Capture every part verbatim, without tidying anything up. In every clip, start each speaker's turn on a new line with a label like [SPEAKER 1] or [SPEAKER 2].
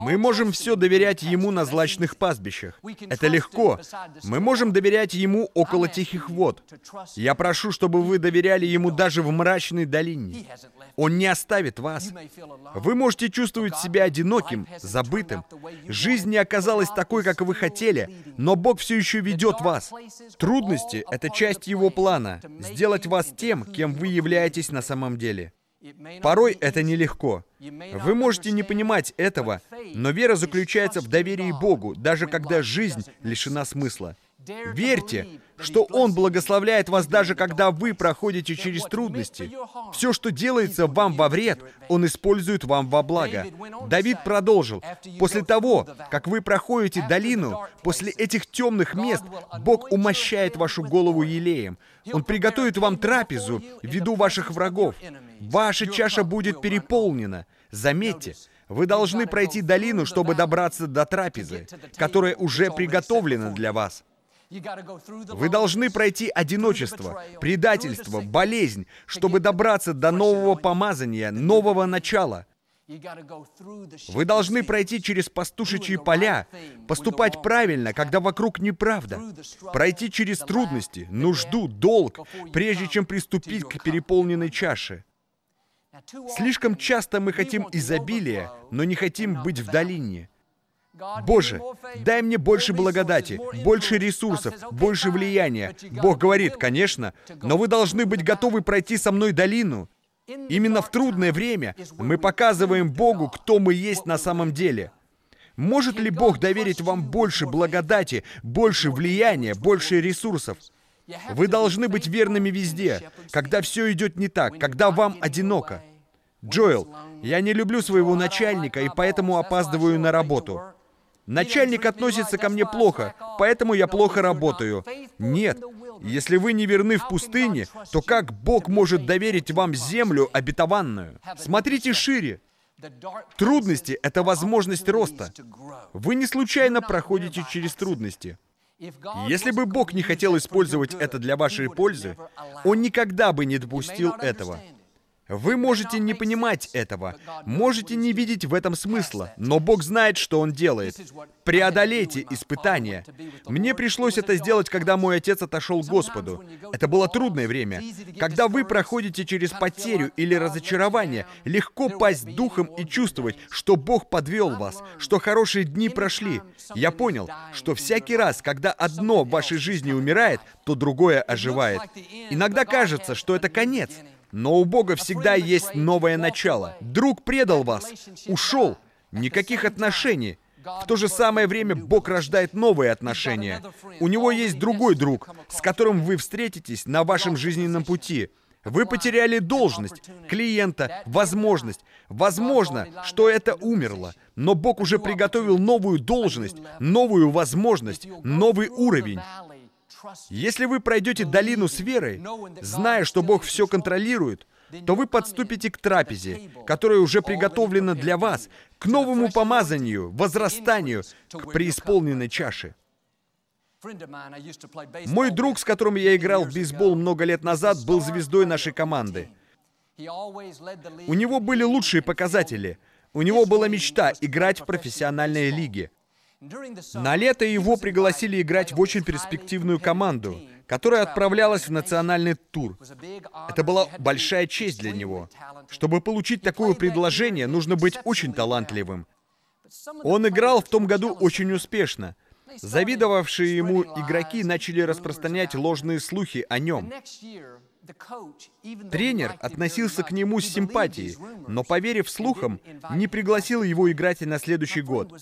[SPEAKER 1] Мы можем все доверять Ему на злачных пастбищах. Это легко. Мы можем доверять Ему около тихих вод. Я прошу, чтобы вы доверяли Ему даже в мрачной долине. Он не оставит вас. Вы можете чувствовать себя одиноким, забытым. Жизнь не оказалась такой, как вы хотели, но Бог все еще ведет вас. Трудности — это часть Его плана — сделать вас тем, кем вы являетесь на самом деле. Порой это нелегко. Вы можете не понимать этого, но вера заключается в доверии Богу, даже когда жизнь лишена смысла. Верьте, что Он благословляет вас, даже когда вы проходите через трудности. Все, что делается вам во вред, Он использует вам во благо. Давид продолжил: «После того, как вы проходите долину, после этих темных мест, Бог умощает вашу голову елеем. Он приготовит вам трапезу в виду ваших врагов. Ваша чаша будет переполнена». Заметьте, вы должны пройти долину, чтобы добраться до трапезы, которая уже приготовлена для вас. Вы должны пройти одиночество, предательство, болезнь, чтобы добраться до нового помазания, нового начала. Вы должны пройти через пастушечьи поля, поступать правильно, когда вокруг неправда, пройти через трудности, нужду, долг, прежде чем приступить к переполненной чаше. Слишком часто мы хотим изобилия, но не хотим быть в долине. Боже, дай мне больше благодати, больше ресурсов, больше влияния. Бог говорит: конечно, но вы должны быть готовы пройти со мной долину. Именно в трудное время мы показываем Богу, кто мы есть на самом деле. Может ли Бог доверить вам больше благодати, больше влияния, больше ресурсов? Вы должны быть верными везде, когда все идет не так, когда вам одиноко. Джоэл, я не люблю своего начальника и поэтому опаздываю на работу. Начальник относится ко мне плохо, поэтому я плохо работаю. Нет, если вы не верны в пустыне, то как Бог может доверить вам землю обетованную? Смотрите шире. Трудности — это возможность роста. Вы не случайно проходите через трудности. Если бы Бог не хотел использовать это для вашей пользы, Он никогда бы не допустил этого. Вы можете не понимать этого, можете не видеть в этом смысла, но Бог знает, что Он делает. Преодолейте испытания. Мне пришлось это сделать, когда мой отец отошел к Господу. Это было трудное время. Когда вы проходите через потерю или разочарование, легко пасть духом и чувствовать, что Бог подвел вас, что хорошие дни прошли. Я понял, что всякий раз, когда одно в вашей жизни умирает, то другое оживает. Иногда кажется, что это конец. Но у Бога всегда есть новое начало. Друг предал вас, ушел, никаких отношений. В то же самое время Бог рождает новые отношения. У Него есть другой друг, с которым вы встретитесь на вашем жизненном пути. Вы потеряли должность, клиента, возможность. Возможно, что это умерло, но Бог уже приготовил новую должность, новую возможность, новый уровень. Если вы пройдете долину с верой, зная, что Бог все контролирует, то вы подступите к трапезе, которая уже приготовлена для вас, к новому помазанию, возрастанию, к преисполненной чаше. Мой друг, с которым я играл в бейсбол много лет назад, был звездой нашей команды. У него были лучшие показатели. У него была мечта играть в профессиональной лиге. На лето его пригласили играть в очень перспективную команду, которая отправлялась в национальный тур. Это была большая честь для него. Чтобы получить такое предложение, нужно быть очень талантливым. Он играл в том году очень успешно. Завидовавшие ему игроки начали распространять ложные слухи о нем. Тренер относился к нему с симпатией, но, поверив слухам, не пригласил его играть и на следующий год.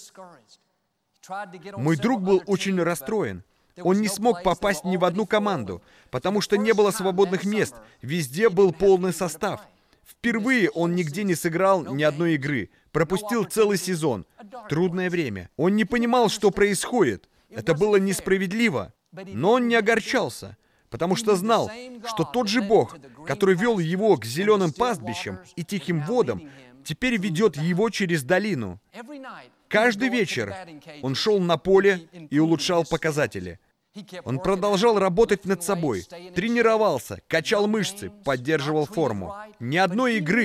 [SPEAKER 1] Мой друг был очень расстроен. Он не смог попасть ни в одну команду, потому что не было свободных мест, везде был полный состав. Впервые он нигде не сыграл ни одной игры, пропустил целый сезон. Трудное время. Он не понимал, что происходит. Это было несправедливо. Но он не огорчался, потому что знал, что тот же Бог, который вел его к зеленым пастбищам и тихим водам, теперь ведет его через долину. Каждый вечер он шел на поле и улучшал показатели. Он продолжал работать над собой, тренировался, качал мышцы, поддерживал форму. Ни одной игры,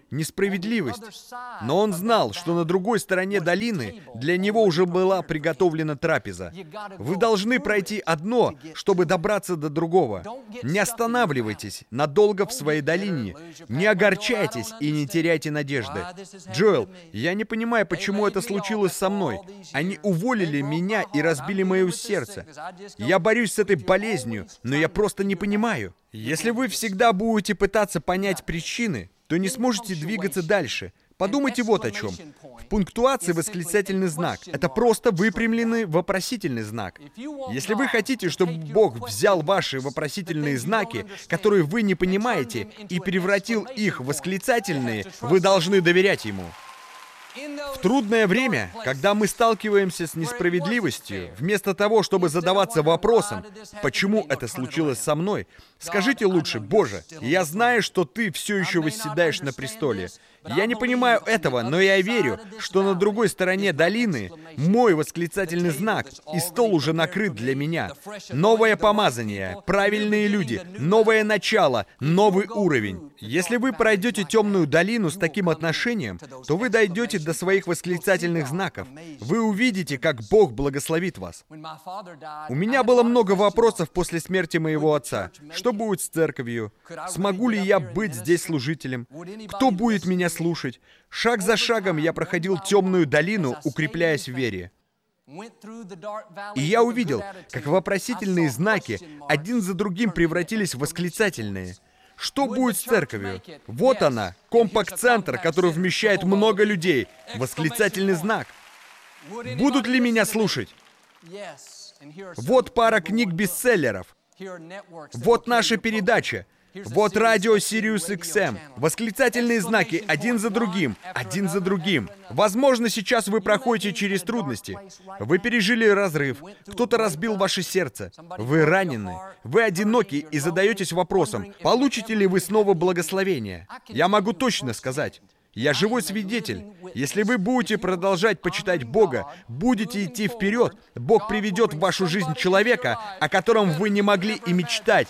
[SPEAKER 1] несправедливость. Но он знал, что на другой стороне долины для него уже была приготовлена трапеза. Вы должны пройти одно, чтобы добраться до другого. Не останавливайтесь надолго в своей долине. Не огорчайтесь и не теряйте надежды. Джоэл, я не понимаю, почему это случилось со мной. Они уволили меня и разбили мое сердце. Я борюсь с этой болезнью, но я просто не понимаю. Если вы всегда будете пытаться понять причины, то не сможете двигаться дальше. Подумайте вот о чем. В пунктуации восклицательный знак. Это просто выпрямленный вопросительный знак. Если вы хотите, чтобы Бог взял ваши вопросительные знаки, которые вы не понимаете, и превратил их в восклицательные, вы должны доверять Ему. В трудное время, когда мы сталкиваемся с несправедливостью, вместо того, чтобы задаваться вопросом, почему это случилось со мной, скажите лучше: «Боже, я знаю, что Ты все еще восседаешь на престоле. Я не понимаю этого, но я верю, что на другой стороне долины мой восклицательный знак, и стол уже накрыт для меня. Новое помазание, правильные люди, новое начало, новый уровень». Если вы пройдете темную долину с таким отношением, то вы дойдете до своих восклицательных знаков. Вы увидите, как Бог благословит вас. У меня было много вопросов после смерти моего отца. Что будет с церковью? Смогу ли я быть здесь служителем? Кто будет меня слушать? Шаг за шагом я проходил темную долину, укрепляясь в вере. И я увидел, как вопросительные знаки один за другим превратились в восклицательные. Что будет с церковью? Вот она, компакт-центр, который вмещает много людей. Восклицательный знак. Будут ли меня слушать? Вот пара книг-бестселлеров. Вот наша передача. Вот радио Sirius икс эм. Восклицательные знаки один за другим, один за другим. Возможно, сейчас вы проходите через трудности. Вы пережили разрыв. Кто-то разбил ваше сердце. Вы ранены. Вы одиноки и задаетесь вопросом, получите ли вы снова благословение. Я могу точно сказать. Я живой свидетель. Если вы будете продолжать почитать Бога, будете идти вперед, Бог приведет в вашу жизнь человека, о котором вы не могли и мечтать.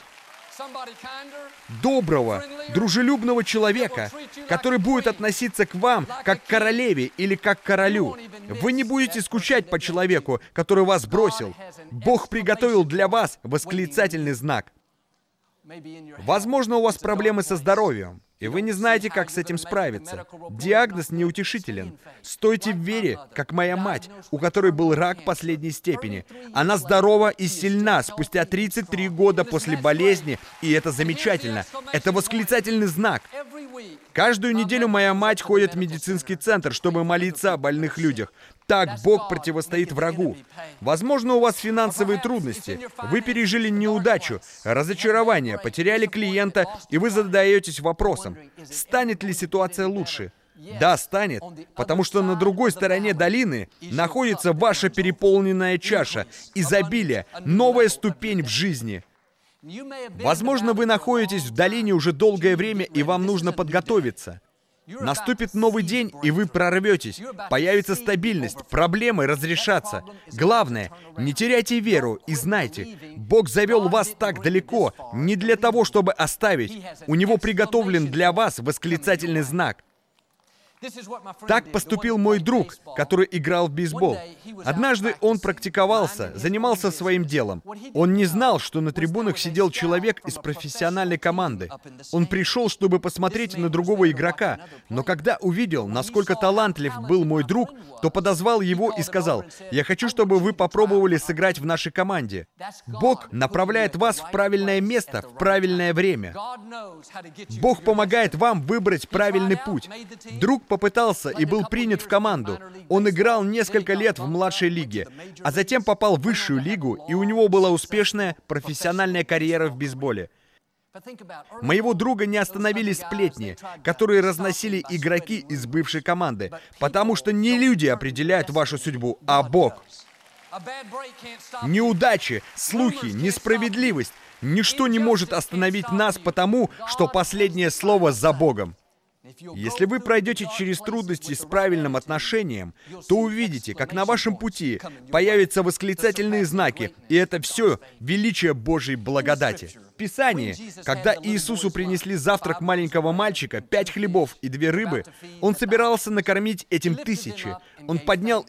[SPEAKER 1] Доброго, дружелюбного человека, который будет относиться к вам как к королеве или как к королю. Вы не будете скучать по человеку, который вас бросил. Бог приготовил для вас восклицательный знак. Возможно, у вас проблемы со здоровьем, и вы не знаете, как с этим справиться. Диагноз неутешителен. Стойте в вере, как моя мать, у которой был рак последней степени. Она здорова и сильна спустя тридцать три года после болезни, и это замечательно. Это восклицательный знак. Каждую неделю моя мать ходит в медицинский центр, чтобы молиться о больных людях. Так Бог противостоит врагу. Возможно, у вас финансовые трудности. Вы пережили неудачу, разочарование, потеряли клиента, и вы задаетесь вопросом, станет ли ситуация лучше? Да, станет, потому что на другой стороне долины находится ваша переполненная чаша, изобилие, новая ступень в жизни. Возможно, вы находитесь в долине уже долгое время, и вам нужно подготовиться. Наступит новый день, и вы прорветесь. Появится стабильность, проблемы разрешатся. Главное, не теряйте веру и знайте, Бог завел вас так далеко не для того, чтобы оставить. У Него приготовлен для вас восклицательный знак. Так поступил мой друг, который играл в бейсбол. Однажды он практиковался, занимался своим делом. Он не знал, что на трибунах сидел человек из профессиональной команды. Он пришел, чтобы посмотреть на другого игрока, но когда увидел, насколько талантлив был мой друг, то подозвал его и сказал: «Я хочу, чтобы вы попробовали сыграть в нашей команде». Бог направляет вас в правильное место в правильное время. Бог помогает вам выбрать правильный путь. Друг попытался и был принят в команду. Он играл несколько лет в младшей лиге, а затем попал в высшую лигу, и у него была успешная профессиональная карьера в бейсболе. Моего друга не остановили сплетни, которые разносили игроки из бывшей команды, потому что не люди определяют вашу судьбу, а Бог. Неудачи, слухи, несправедливость — ничто не может остановить нас, потому что последнее слово за Богом. Если вы пройдете через трудности с правильным отношением, то увидите, как на вашем пути появятся восклицательные знаки, и это все величие Божьей благодати. В Писании, когда Иисусу принесли завтрак маленького мальчика, пять хлебов и две рыбы, Он собирался накормить этим тысячи. Он поднял